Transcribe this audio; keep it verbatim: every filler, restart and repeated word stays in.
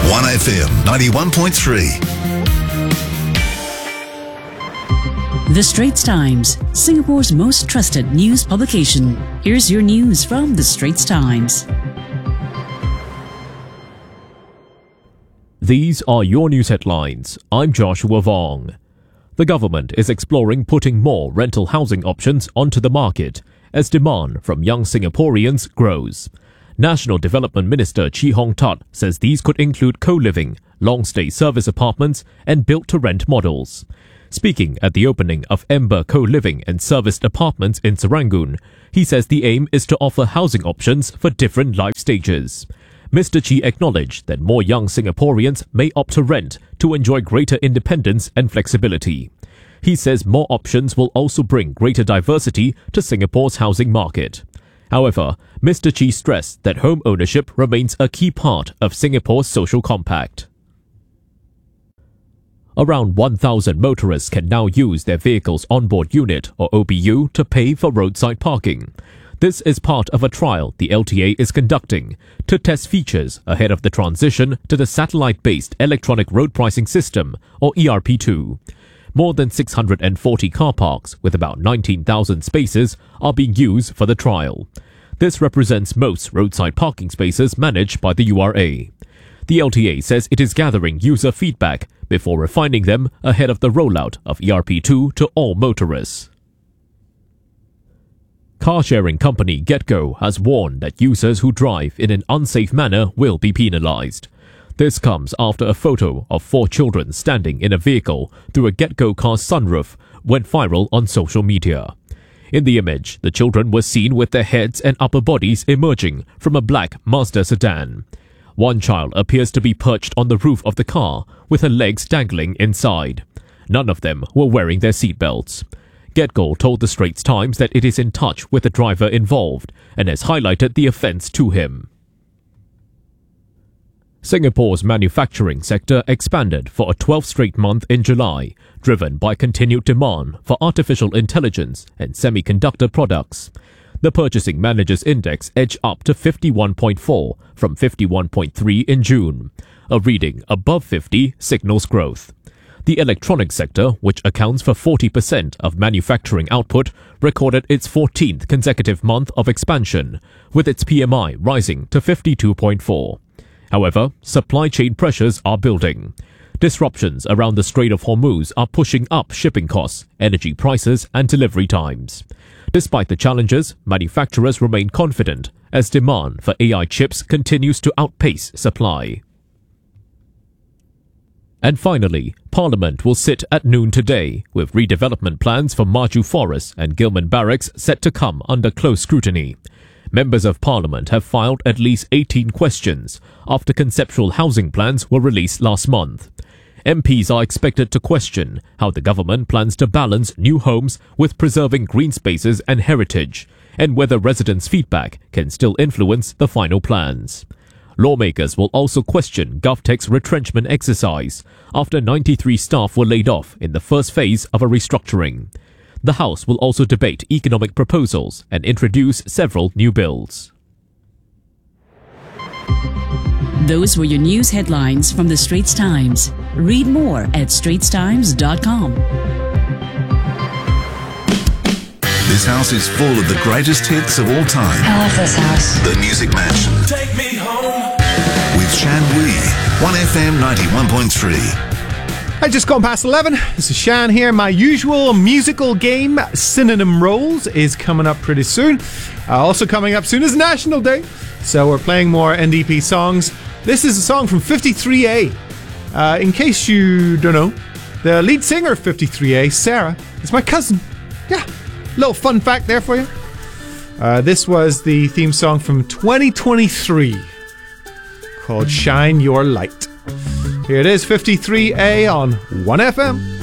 one F M ninety-one point three. The Straits Times, Singapore's most trusted news publication. Here's your news from The Straits Times. These are your news headlines. I'm Joshua Vong. The government is exploring putting more rental housing options onto the market as demand from young Singaporeans grows. National Development Minister Chee Hong Tat says these could include co-living, long-stay service apartments and built-to-rent models. Speaking at the opening of Ember Co-living and Serviced Apartments in Serangoon, he says the aim is to offer housing options for different life stages. Mister Chee acknowledged that more young Singaporeans may opt to rent to enjoy greater independence and flexibility. He says more options will also bring greater diversity to Singapore's housing market. However, Mister Chee stressed that home ownership remains a key part of Singapore's social compact. Around one thousand motorists can now use their vehicle's onboard unit or O B U to pay for roadside parking. This is part of a trial the L T A is conducting to test features ahead of the transition to the satellite-based Electronic Road Pricing System, or E R P two. More than six hundred forty car parks with about nineteen thousand spaces are being used for the trial. This represents most roadside parking spaces managed by the U R A. The L T A says it is gathering user feedback before refining them ahead of the rollout of E R P two to all motorists. Car-sharing company GetGo has warned that users who drive in an unsafe manner will be penalized. This comes after a photo of four children standing in a vehicle through a GetGo car's sunroof went viral on social media. In the image, the children were seen with their heads and upper bodies emerging from a black Mazda sedan. One child appears to be perched on the roof of the car, with her legs dangling inside. None of them were wearing their seatbelts. GetGo told the Straits Times that it is in touch with the driver involved and has highlighted the offence to him. Singapore's manufacturing sector expanded for a twelfth straight month in July, driven by continued demand for artificial intelligence and semiconductor products. The Purchasing Managers Index edged up to fifty-one point four from fifty-one point three in June. A reading above fifty signals growth. The electronics sector, which accounts for forty percent of manufacturing output, recorded its fourteenth consecutive month of expansion, with its P M I rising to fifty-two point four. However, supply chain pressures are building. Disruptions around the Strait of Hormuz are pushing up shipping costs, energy prices and delivery times. Despite the challenges, manufacturers remain confident as demand for A I chips continues to outpace supply. And finally, Parliament will sit at noon today, with redevelopment plans for Maju Forest and Gillman Barracks set to come under close scrutiny. Members of Parliament have filed at least eighteen questions after conceptual housing plans were released last month. M Ps are expected to question how the government plans to balance new homes with preserving green spaces and heritage, and whether residents' feedback can still influence the final plans. Lawmakers will also question GovTech's retrenchment exercise after ninety-three staff were laid off in the first phase of a restructuring. The House will also debate economic proposals and introduce several new bills. Those were your news headlines from The Straits Times. Read more at straits times dot com. This house is full of the greatest hits of all time. I love this house. The Music Mansion. Take me home. With Shan Wee. one F M ninety-one point three. I just gone past eleven. This is Shan here. My usual musical game, Synonym Rolls, is coming up pretty soon. Uh, also coming up soon is National Day. So we're playing more N D P songs. This is a song from fifty-three A. Uh, in case you don't know, the lead singer of fifty-three A, Sarah, is my cousin. Yeah, little fun fact there for you. Uh, this was the theme song from twenty twenty-three called Shine Your Light. Here it is, fifty-three A on one F M.